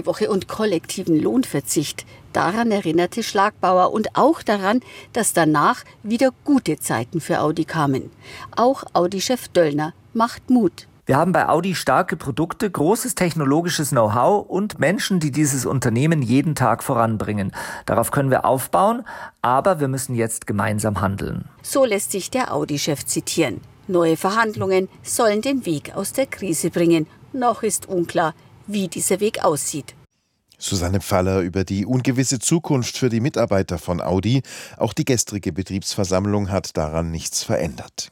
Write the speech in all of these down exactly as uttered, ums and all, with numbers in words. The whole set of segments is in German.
Arbeitswoche und kollektiven Lohnverzicht. Daran erinnerte Schlagbauer und auch daran, dass danach wieder gute Zeiten für Audi kamen. Auch Audi-Chef Döllner macht Mut. Wir haben bei Audi starke Produkte, großes technologisches Know-how und Menschen, die dieses Unternehmen jeden Tag voranbringen. Darauf können wir aufbauen, aber wir müssen jetzt gemeinsam handeln. So lässt sich der Audi-Chef zitieren. Neue Verhandlungen sollen den Weg aus der Krise bringen. Noch ist unklar, wie dieser Weg aussieht. Susanne Pfaller über die ungewisse Zukunft für die Mitarbeiter von Audi. Auch die gestrige Betriebsversammlung hat daran nichts verändert.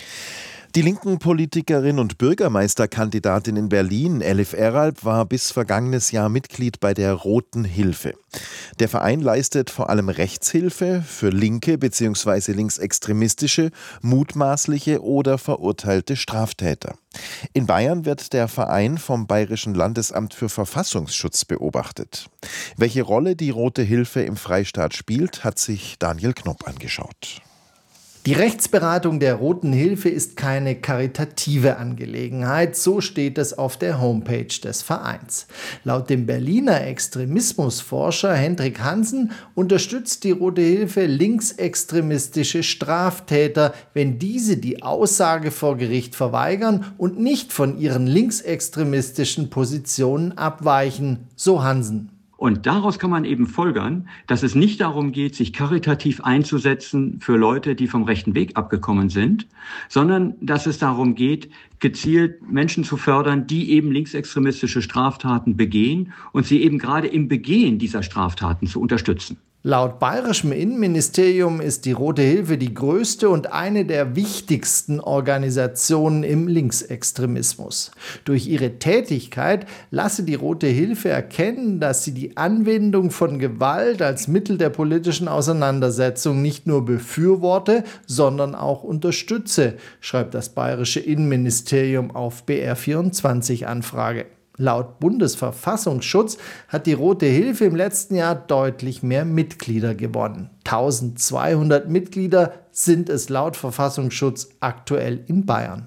Die linken Politikerin und Bürgermeisterkandidatin in Berlin, Elif Eralp, war bis vergangenes Jahr Mitglied bei der Roten Hilfe. Der Verein leistet vor allem Rechtshilfe für linke bzw. linksextremistische, mutmaßliche oder verurteilte Straftäter. In Bayern wird der Verein vom Bayerischen Landesamt für Verfassungsschutz beobachtet. Welche Rolle die Rote Hilfe im Freistaat spielt, hat sich Daniel Knopp angeschaut. Die Rechtsberatung der Roten Hilfe ist keine karitative Angelegenheit, so steht es auf der Homepage des Vereins. Laut dem Berliner Extremismusforscher Hendrik Hansen unterstützt die Rote Hilfe linksextremistische Straftäter, wenn diese die Aussage vor Gericht verweigern und nicht von ihren linksextremistischen Positionen abweichen, so Hansen. Und daraus kann man eben folgern, dass es nicht darum geht, sich karitativ einzusetzen für Leute, die vom rechten Weg abgekommen sind, sondern dass es darum geht, gezielt Menschen zu fördern, die eben linksextremistische Straftaten begehen und sie eben gerade im Begehen dieser Straftaten zu unterstützen. Laut bayerischem Innenministerium ist die Rote Hilfe die größte und eine der wichtigsten Organisationen im Linksextremismus. Durch ihre Tätigkeit lasse die Rote Hilfe erkennen, dass sie die Anwendung von Gewalt als Mittel der politischen Auseinandersetzung nicht nur befürworte, sondern auch unterstütze, schreibt das bayerische Innenministerium auf B R vierundzwanzig Anfrage. Laut Bundesverfassungsschutz hat die Rote Hilfe im letzten Jahr deutlich mehr Mitglieder gewonnen. eintausendzweihundert Mitglieder sind es laut Verfassungsschutz aktuell in Bayern.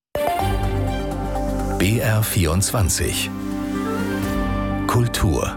B R vierundzwanzig Kultur.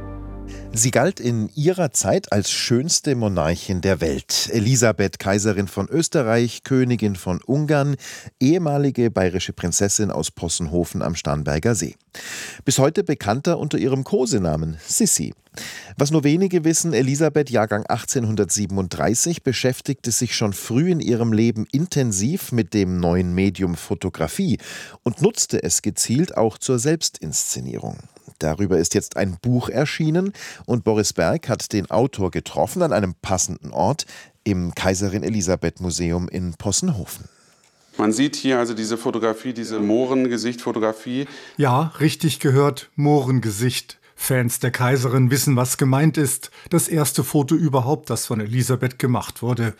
Sie galt in ihrer Zeit als schönste Monarchin der Welt. Elisabeth, Kaiserin von Österreich, Königin von Ungarn, ehemalige bayerische Prinzessin aus Possenhofen am Starnberger See. Bis heute bekannter unter ihrem Kosenamen Sissi. Was nur wenige wissen, Elisabeth, Jahrgang achtzehnhundertsiebenunddreißig, beschäftigte sich schon früh in ihrem Leben intensiv mit dem neuen Medium Fotografie und nutzte es gezielt auch zur Selbstinszenierung. Darüber ist jetzt ein Buch erschienen und Boris Berg hat den Autor getroffen an einem passenden Ort im Kaiserin-Elisabeth-Museum in Possenhofen. Man sieht hier also diese Fotografie, diese Mohrengesicht-Fotografie. Ja, richtig gehört, Mohrengesicht. Fans der Kaiserin wissen, was gemeint ist. Das erste Foto überhaupt, das von Elisabeth gemacht wurde,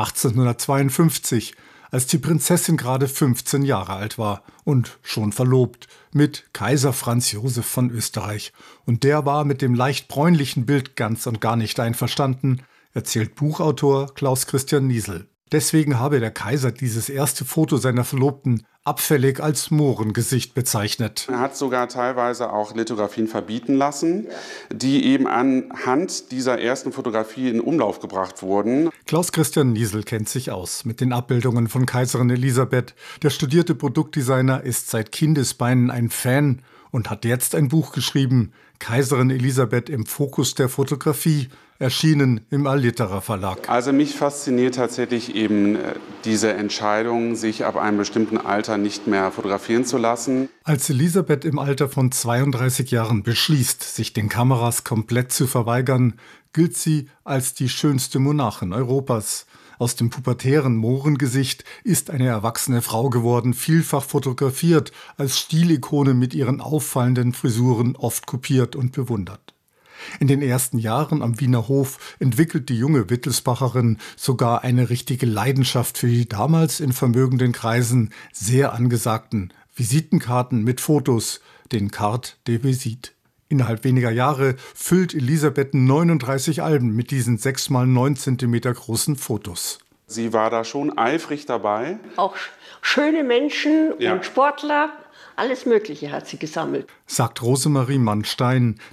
achtzehnhundertzweiundfünfzig, als die Prinzessin gerade fünfzehn Jahre alt war und schon verlobt mit Kaiser Franz Josef von Österreich. Und der war mit dem leicht bräunlichen Bild ganz und gar nicht einverstanden, erzählt Buchautor Klaus Christian Niesel. Deswegen habe der Kaiser dieses erste Foto seiner Verlobten abfällig als Mohrengesicht bezeichnet. Er hat sogar teilweise auch Lithografien verbieten lassen, die eben anhand dieser ersten Fotografie in Umlauf gebracht wurden. Klaus Christian Niesel kennt sich aus mit den Abbildungen von Kaiserin Elisabeth. Der studierte Produktdesigner ist seit Kindesbeinen ein Fan und hat jetzt ein Buch geschrieben, Kaiserin Elisabeth im Fokus der Fotografie, erschienen im Alliterer Verlag. Also mich fasziniert tatsächlich eben diese Entscheidung, sich ab einem bestimmten Alter nicht mehr fotografieren zu lassen. Als Elisabeth im Alter von zweiunddreißig Jahren beschließt, sich den Kameras komplett zu verweigern, gilt sie als die schönste Monarchin Europas. Aus dem pubertären Mohrengesicht ist eine erwachsene Frau geworden, vielfach fotografiert, als Stilikone mit ihren auffallenden Frisuren oft kopiert und bewundert. In den ersten Jahren am Wiener Hof entwickelt die junge Wittelsbacherin sogar eine richtige Leidenschaft für die damals in vermögenden Kreisen sehr angesagten Visitenkarten mit Fotos, den Carte de Visite. Innerhalb weniger Jahre füllt Elisabeth neununddreißig Alben mit diesen sechs mal neun Zentimeter großen Fotos. Sie war da schon eifrig dabei. Auch schöne Menschen ja. und Sportler. Alles Mögliche hat sie gesammelt. Sagt Rosemarie Mannstein,